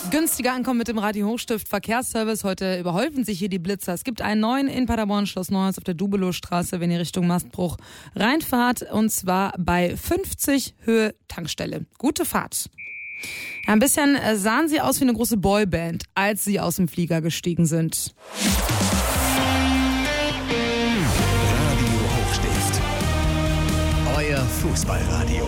Günstiger ankommen mit dem Radio Hochstift Verkehrsservice. Heute überhäufen sich hier die Blitzer. Es gibt einen neuen in Paderborn, Schloss Neuhaus auf der Dubelowstraße, wenn ihr Richtung Mastbruch reinfahrt. Und zwar bei 50 Höhe Tankstelle. Gute Fahrt. Ja, ein bisschen sahen sie aus wie eine große Boyband, als sie aus dem Flieger gestiegen sind. Radio Hochstift. Euer Fußballradio.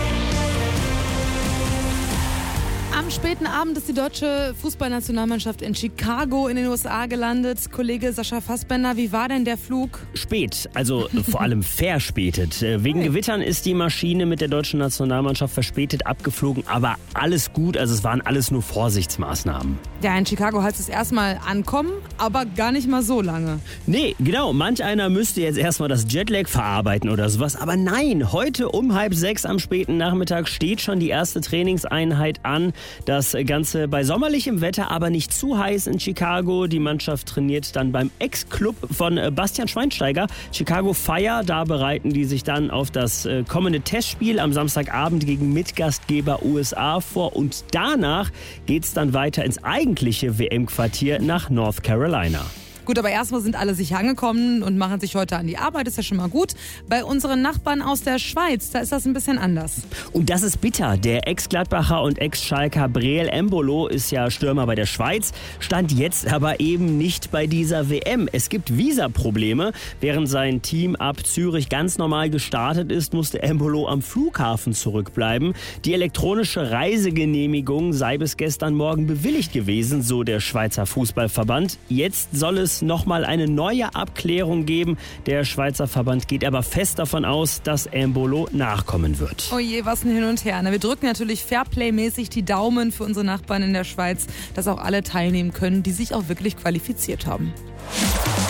Am späten Abend ist die deutsche Fußballnationalmannschaft in Chicago in den USA gelandet. Kollege Sascha Fassbender, wie war denn der Flug? Spät, also vor allem verspätet. Wegen Gewittern ist die Maschine mit der deutschen Nationalmannschaft verspätet abgeflogen, aber alles gut, also es waren alles nur Vorsichtsmaßnahmen. Ja, in Chicago heißt es erstmal ankommen, aber gar nicht mal so lange. Nee, genau, manch einer müsste jetzt erstmal das Jetlag verarbeiten oder sowas, aber nein, heute um 5:30 am späten Nachmittag steht schon die erste Trainingseinheit an. Das Ganze bei sommerlichem Wetter, aber nicht zu heiß in Chicago. Die Mannschaft trainiert dann beim Ex-Club von Bastian Schweinsteiger, Chicago Fire. Da bereiten die sich dann auf das kommende Testspiel am Samstagabend gegen Mitgastgeber USA vor. Und danach geht's dann weiter ins eigentliche WM-Quartier nach North Carolina. Gut, aber erstmal sind alle sicher angekommen und machen sich heute an die Arbeit, ist ja schon mal gut. Bei unseren Nachbarn aus der Schweiz, da ist das ein bisschen anders. Und das ist bitter. Der Ex-Gladbacher und Ex-Schalker Breel Embolo ist ja Stürmer bei der Schweiz, stand jetzt aber eben nicht bei dieser WM. Es gibt Visaprobleme. Während sein Team ab Zürich ganz normal gestartet ist, musste Embolo am Flughafen zurückbleiben. Die elektronische Reisegenehmigung sei bis gestern Morgen bewilligt gewesen, so der Schweizer Fußballverband. Jetzt soll es nochmal eine neue Abklärung geben. Der Schweizer Verband geht aber fest davon aus, dass Embolo nachkommen wird. Oh je, was ein Hin und Her. Wir drücken natürlich Fairplay-mäßig die Daumen für unsere Nachbarn in der Schweiz, dass auch alle teilnehmen können, die sich auch wirklich qualifiziert haben.